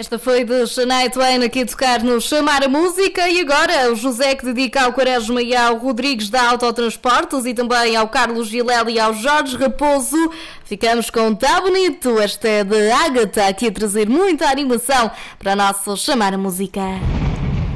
Esta foi de Shania Twain aqui a tocar no Chamar a Música. E agora o José que dedica ao Quaresma e ao Rodrigues da Autotransportes e também ao Carlos Vilela e ao Jorge Raposo. Ficamos com Tá Bonito. Esta é de Ágata aqui a trazer muita animação para o nosso Chamar a Música.